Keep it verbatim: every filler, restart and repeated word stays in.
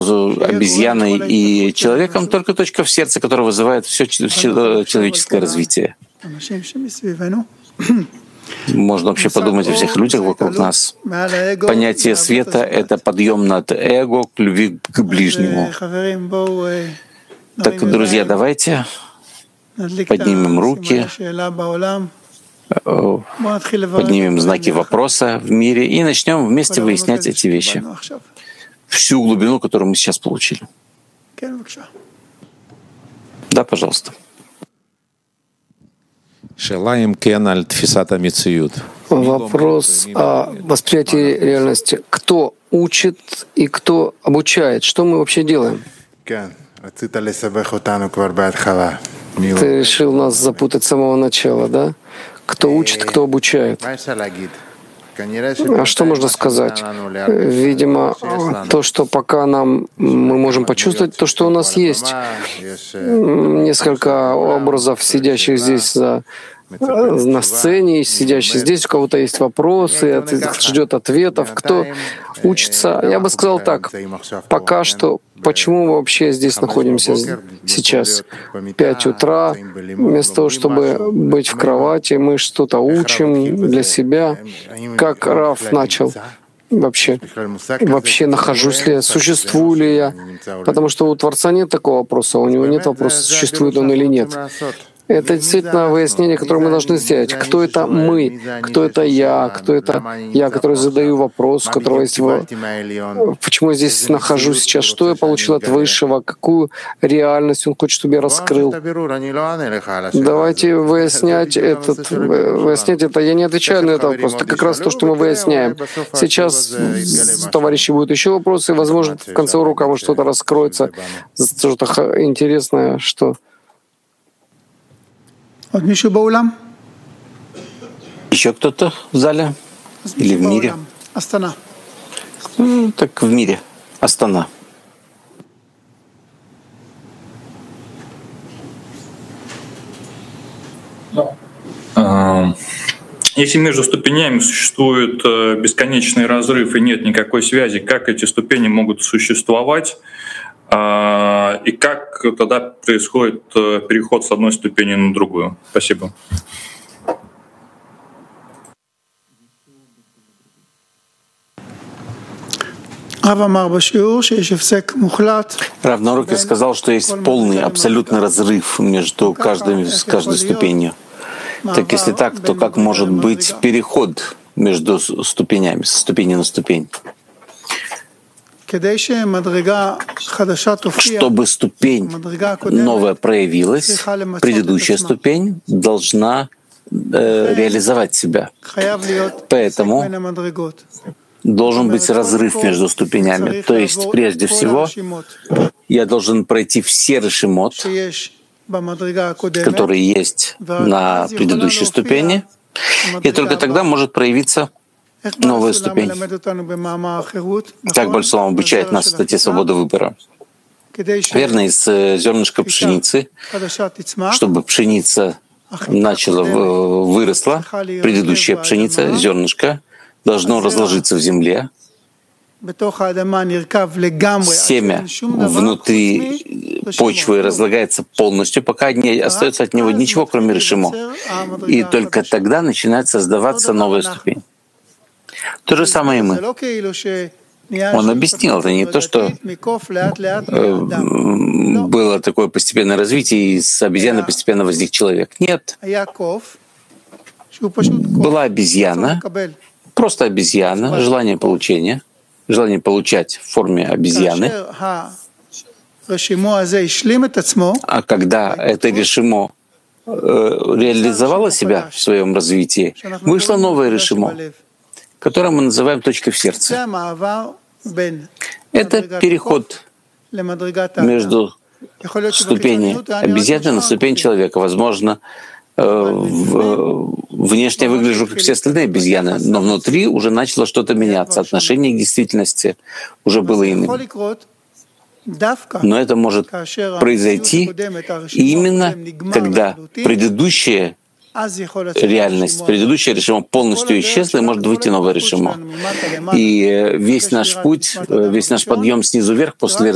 обезьяной и человеком, только точка в сердце, которая вызывает все человеческое развитие. Можно вообще подумать о всех людях вокруг нас. Понятие света — это подъем над эго к любви к ближнему. Так, друзья, давайте поднимем руки, поднимем знаки вопроса в мире и начнем вместе выяснять эти вещи. Всю глубину, которую мы сейчас получили. Да, пожалуйста. Вопрос о восприятии реальности. Кто учит и кто обучает? Что мы вообще делаем? Ты решил нас запутать с самого начала, да? Кто учит, кто обучает? А что можно сказать? Видимо, то, что пока нам мы можем почувствовать, то, что у нас есть. Несколько образов, сидящих здесь за на сцене, сидящий здесь, у кого-то есть вопросы, ждет ответов, кто учится. Я бы сказал так, пока что, почему мы вообще здесь находимся сейчас? Пять утра, вместо того, чтобы быть в кровати, мы что-то учим для себя. Как Рав начал вообще? Вообще нахожусь ли я, существую ли я? Потому что у Творца нет такого вопроса, у него нет вопроса, существует он или нет. Это действительно выяснение, которое мы должны сделать. Кто это мы? Кто это я? Кто это я, который задаю вопрос, у которого есть его... Почему я здесь нахожусь сейчас? Что я получил от Высшего? Какую реальность он хочет, чтобы я раскрыл? Давайте выяснять, этот, выяснять это. Я не отвечаю на этот вопрос. Это как раз то, что мы выясняем. Сейчас товарищи будут еще вопросы. Возможно, в конце урока может что-то раскроется, что-то интересное, что... Еще кто-то в зале или в мире? Ну, так в мире. Астана. Если между ступенями существует бесконечный разрыв и нет никакой связи, как эти ступени могут существовать? И как тогда происходит переход с одной ступени на другую? Спасибо. Рав на уроке сказал, что есть полный, абсолютный разрыв между каждой, с каждой ступенью. Так если так, то как может быть переход между ступенями, со ступени на ступень? Чтобы ступень новая проявилась, предыдущая ступень должна э, реализовать себя. Поэтому должен быть разрыв между ступенями. То есть, прежде всего, я должен пройти все решимот, которые есть на предыдущей ступени, и только тогда может проявиться новая ступень. Как Бальсулам обучает нас в статье «Свобода выбора». Верно, из зернышка пшеницы, чтобы пшеница начала, выросла, предыдущая пшеница, зернышко, должно разложиться в земле. Семя внутри почвы разлагается полностью, пока не остается от него ничего, кроме решимо. И только тогда начинает создаваться новая ступень. То же самое и мы. Он объяснил, это не то, что э, было такое постепенное развитие, и с обезьяны постепенно возник человек. Нет. Была обезьяна, просто обезьяна, желание получения, желание получать в форме обезьяны. А когда это решимо э, реализовало себя в своем развитии, вышло новое решимо, которое мы называем точкой в сердце. Это переход между ступеней обезьяны на ступень человека. Возможно, внешне я выгляжу, как все остальные обезьяны, но внутри уже начало что-то меняться. Отношение к действительности уже было иным. Но это может произойти именно когда предыдущее реальность, предыдущее решимо полностью исчезла, и может выйти новое решимо. И весь наш путь, весь наш подъем снизу вверх после